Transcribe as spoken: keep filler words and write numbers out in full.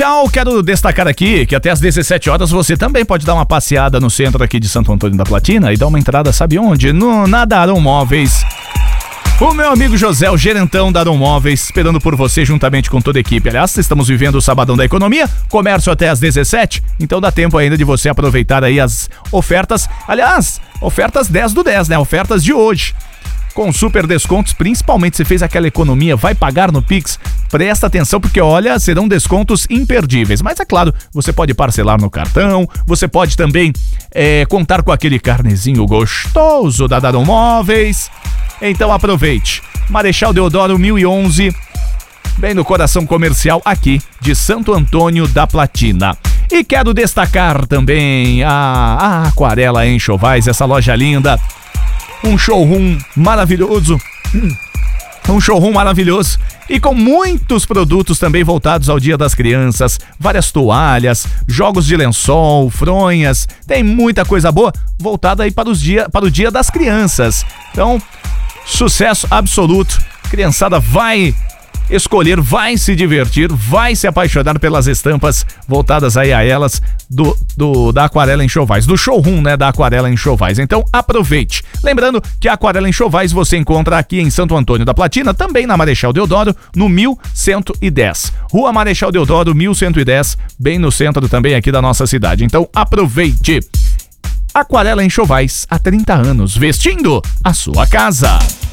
Então, quero destacar aqui que até às dezessete horas você também pode dar uma passeada no centro aqui de Santo Antônio da Platina e dar uma entrada, sabe onde? No, na Daron Móveis. O meu amigo José, o gerentão da Daron Móveis, esperando por você juntamente com toda a equipe. Aliás, estamos vivendo o Sabadão da Economia, comércio até às dezessete, então dá tempo ainda de você aproveitar aí as ofertas. Aliás, ofertas dez do dez, né? Ofertas de hoje. Com super descontos, principalmente se fez aquela economia, vai pagar no Pix, presta atenção porque olha, serão descontos imperdíveis, mas é claro, você pode parcelar no cartão, você pode também é, contar com aquele carnezinho gostoso da Daron Móveis, então aproveite. Marechal Deodoro mil e onze, bem no coração comercial aqui de Santo Antônio da Platina. E quero destacar também a, a Aquarela Enxovais, essa loja linda. Um showroom maravilhoso, um showroom maravilhoso e com muitos produtos também voltados ao Dia das Crianças, várias toalhas, jogos de lençol, fronhas, tem muita coisa boa voltada aí para, os dia, para o Dia das Crianças. Então, sucesso absoluto, criançada vai escolher, vai se divertir, vai se apaixonar pelas estampas voltadas aí a elas do, do, da Aquarela Enxovais, do showroom, né, da Aquarela Enxovais. Então aproveite. Lembrando que a Aquarela Enxovais você encontra aqui em Santo Antônio da Platina, também na Marechal Deodoro, no mil cento e dez. Rua Marechal Deodoro, mil cento e dez, bem no centro também aqui da nossa cidade. Então aproveite. Aquarela Enxovais, há trinta anos, vestindo a sua casa.